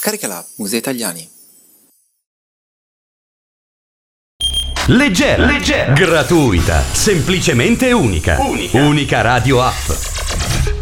Scarica l'app Musei Italiani. Leggera, gratuita, semplicemente unica radio app.